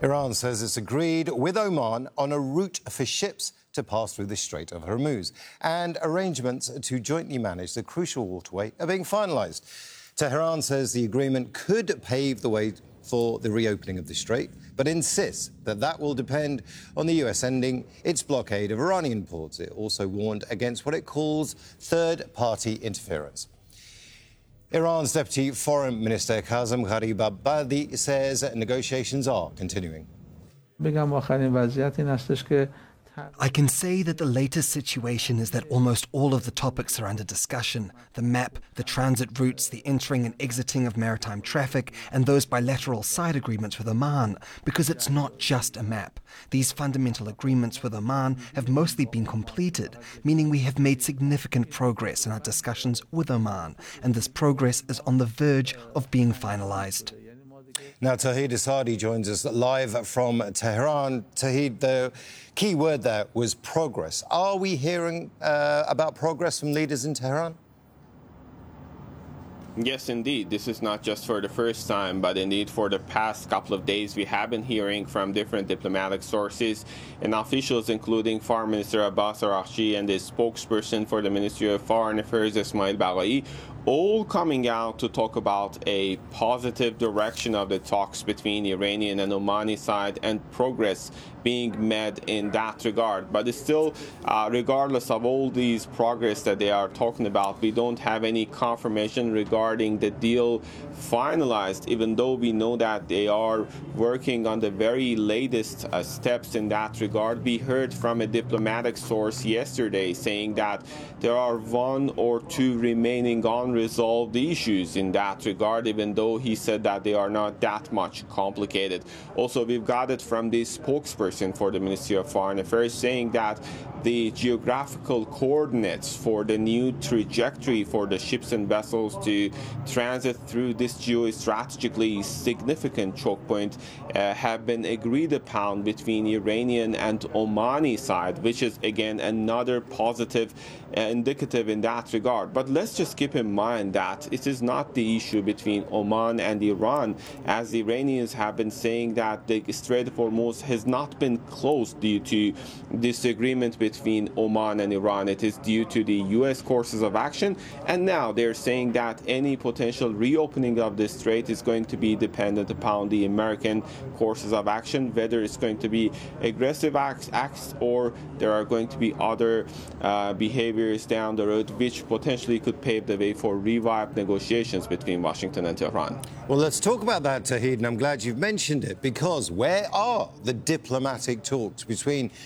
Iran says it's agreed with Oman on a route for ships to pass through the Strait of Hormuz, and arrangements to jointly manage the crucial waterway are being finalised. Tehran says the agreement could pave the way for the reopening of the strait, but insists that that will depend on the US ending its blockade of Iranian ports. It also warned against what it calls third-party interference. Iran's Deputy Foreign Minister Kazem Gharibabadi says negotiations are continuing. I can say that the latest situation is that almost all of the topics are under discussion. The map, the transit routes, the entering and exiting of maritime traffic, and those bilateral side agreements with Oman, because it's not just a map. These fundamental agreements with Oman have mostly been completed, meaning we have made significant progress in our discussions with Oman, and this progress is on the verge of being finalized. Now, Tauhid Asadi joins us live from Tehran. Tauhid, the key word there was progress. Are we hearing about progress from leaders in Tehran? Yes, indeed. This is not just for the first time, but indeed for the past couple of days, we have been hearing from different diplomatic sources and officials, including Foreign Minister Abbas Araghchi and the spokesperson for the Ministry of Foreign Affairs, Ismail Baghai, all coming out to talk about a positive direction of the talks between Iranian and Omani side and progress being made in that regard. But it's still, regardless of all these progress that they are talking about, we don't have any confirmation regarding the deal finalized, even though we know that they are working on the very latest steps in that regard. We heard from a diplomatic source yesterday saying that there are one or two remaining unresolved issues in that regard, even though he said that they are not that much complicated. Also, we've got it from the spokesperson for the Ministry of Foreign Affairs saying that the geographical coordinates for the new trajectory for the ships and vessels to transit through this geostrategically significant choke point have been agreed upon between Iranian and Omani side, which is again another positive indicative in that regard. But let's just keep in mind that it is not the issue between Oman and Iran, as the Iranians have been saying that the Strait of Hormuz has not been closed due to disagreement between Oman and Iran. It is due to the U.S. courses of action, and now they're saying that any potential reopening of the strait is going to be dependent upon the American courses of action, whether it's going to be aggressive acts or there are going to be other behaviors down the road which potentially could pave the way for revived negotiations between Washington and Tehran. Well, let's talk about that, Tauhid, and I'm glad you've mentioned it, because where are the diplomatic talks between